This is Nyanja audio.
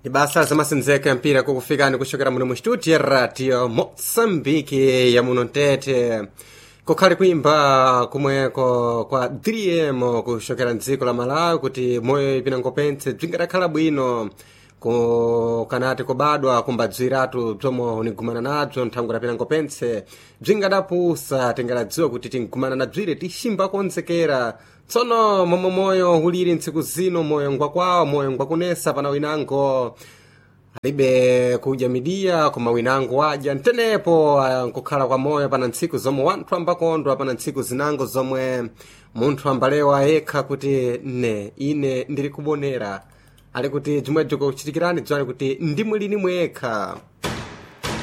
Ibasa zamasenzeka mpira kukufikani kuchokera muno mu studio ya radio Mozambique ya muno Tete. Kukhali kuimba kumweko kwa 3M kuchokera mdziko la Malawi kuti moyo ipinangopentse bzingadakhala bwino kanati kubadwa kumbadzwiratu bzomwe unigumana nabzo nthangwe lapinangopentse bzingadapusa tingadadziwa kuti tingumana na bzire tiximba konzekera. Tsono momwe moyo uliri ntsiku zino moyo ngwakwawo moyo ngwakunesa pana winango alibe kudya midiya koma winango wadya ntenepo nkukhala kwa moyo pana ntsiku zomwe wanthu ambakondwa pana ntsiku zinango zomwe munthu ambalewa yekha kuti ine ndiri kubonera ali kuti jimwe joko kuchitikirani dzwani kuti ndimwe lini mwekha.